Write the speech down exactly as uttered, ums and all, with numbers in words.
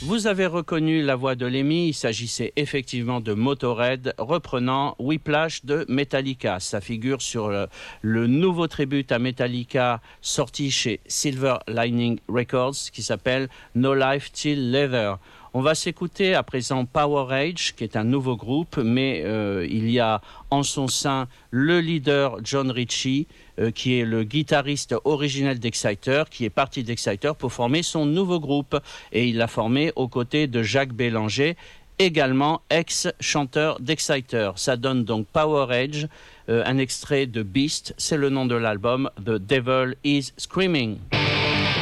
Vous avez reconnu la voix de Lemmy, il s'agissait effectivement de Motorhead reprenant Whiplash de Metallica. Ça figure sur le, le nouveau tribute à Metallica sorti chez Silver Lining Records qui s'appelle No Life Till Leather. On va s'écouter à présent Power Rage, qui est un nouveau groupe, mais euh, il y a en son sein le leader John Ritchie, euh, qui est le guitariste originel d'Exciter, qui est parti d'Exciter pour former son nouveau groupe. Et il l'a formé aux côtés de Jacques Bélanger, également ex-chanteur d'Exciter. Ça donne donc Power Rage, euh, un extrait de Beast, c'est le nom de l'album, The Devil is Screaming.